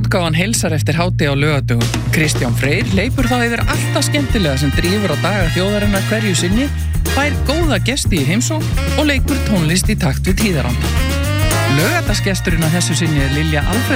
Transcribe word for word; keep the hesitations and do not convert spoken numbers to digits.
útgáfan heilsar eftir háti á laugardögum. Kristján Freyr hleypur þá yfir allt það skemmtilega sem drífur á daga þjóðarinnar hverju sinni, fær góða gesti í heimsókn og leikur tónlist í takt við tíðaranda. Laugardagsgesturinn að þessu sinni er Lilja Alfreð